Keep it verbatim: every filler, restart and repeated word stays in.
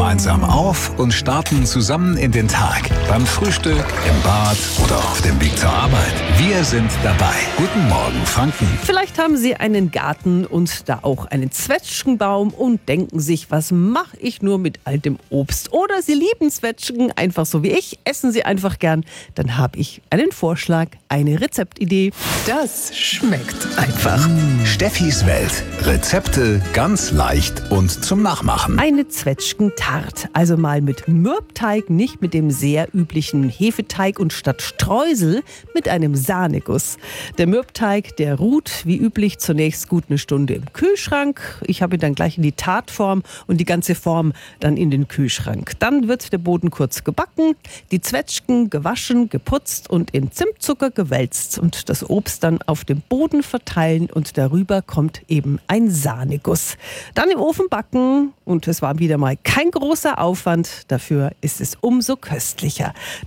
gemeinsam auf und starten zusammen in den Tag. Beim Frühstück, im Bad oder auf dem Weg zur Arbeit. Wir sind dabei. Guten Morgen, Franken. Vielleicht haben Sie einen Garten und da auch einen Zwetschgenbaum und denken sich, was mache ich nur mit all dem Obst? Oder Sie lieben Zwetschgen, einfach so wie ich, essen Sie einfach gern. Dann habe ich einen Vorschlag, eine Rezeptidee. Das schmeckt einfach. Mmh, Steffis Welt. Rezepte ganz leicht und zum Nachmachen. Eine Zwetschgentart, also mal mit Mürbteig, nicht mit dem sehr üblichen Hefeteig und statt Streusel mit einem Sahneguss. Der Mürbteig, der ruht wie üblich zunächst gut eine Stunde im Kühlschrank. Ich habe ihn dann gleich in die Tartform und die ganze Form dann in den Kühlschrank. Dann wird der Boden kurz gebacken, die Zwetschgen gewaschen, geputzt und in Zimtzucker gewälzt und das Obst dann auf dem Boden verteilen und darüber kommt eben ein Sahneguss. Dann im Ofen backen und es war wieder mal kein großer Aufwand, dafür ist es umso köstlicher.